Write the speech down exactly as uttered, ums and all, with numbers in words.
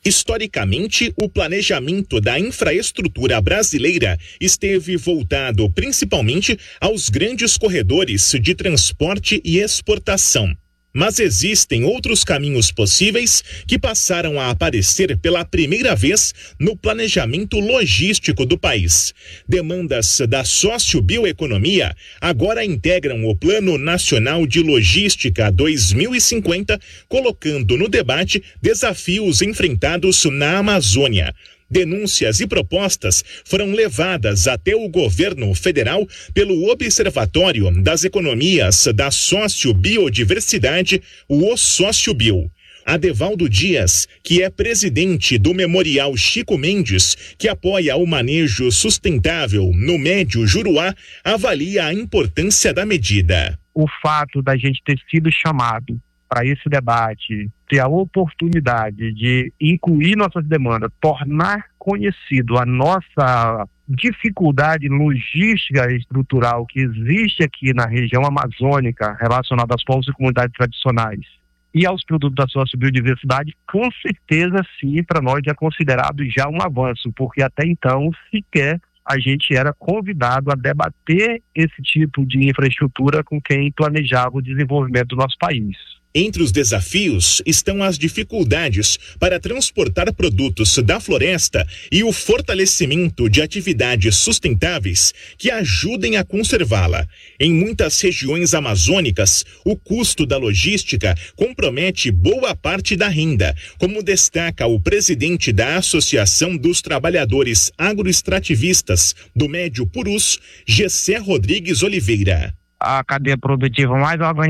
Historicamente, o planejamento da infraestrutura brasileira esteve voltado principalmente aos grandes corredores de transporte e exportação. Mas existem outros caminhos possíveis que passaram a aparecer pela primeira vez no planejamento logístico do país. Demandas da sociobioeconomia agora integram o Plano Nacional de Logística dois mil e cinquenta, colocando no debate desafios enfrentados na Amazônia. Denúncias e propostas foram levadas até o governo federal pelo Observatório das Economias da Sociobiodiversidade, o OSóciobio. Adevaldo Dias, que é presidente do Memorial Chico Mendes, que apoia o manejo sustentável no Médio Juruá, avalia a importância da medida. O fato da gente ter sido chamado para esse debate, ter a oportunidade de incluir nossas demandas, tornar conhecido a nossa dificuldade logística e estrutural que existe aqui na região amazônica relacionada aos povos e comunidades tradicionais e aos produtos da sociobiodiversidade, com certeza sim, para nós é considerado já um avanço, porque até então sequer a gente era convidado a debater esse tipo de infraestrutura com quem planejava o desenvolvimento do nosso país. Entre os desafios estão as dificuldades para transportar produtos da floresta e o fortalecimento de atividades sustentáveis que ajudem a conservá-la. Em muitas regiões amazônicas, o custo da logística compromete boa parte da renda, como destaca o presidente da Associação dos Trabalhadores Agroextrativistas do Médio Purus, Gessé Rodrigues Oliveira. A cadeia produtiva mais organizada